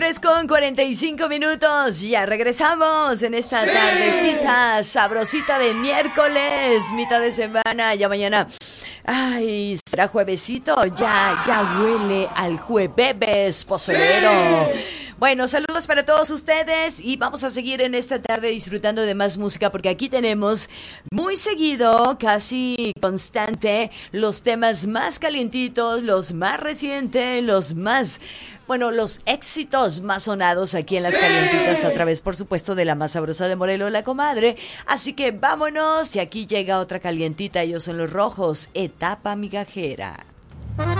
3:45. Ya regresamos en esta tardecita sabrosita de miércoles, mitad de semana, ya mañana. Ay, será juevesito, ya huele al jueves pozolero. Bueno, saludos para todos ustedes y vamos a seguir en esta tarde disfrutando de más música porque aquí tenemos muy seguido, casi constante, los temas más calientitos, los más recientes, los éxitos más sonados aquí en Las Calientitas a través, por supuesto, de la más sabrosa de Morelos, la comadre. Así que vámonos y aquí llega otra calientita, ellos son Los Rojos, etapa migajera.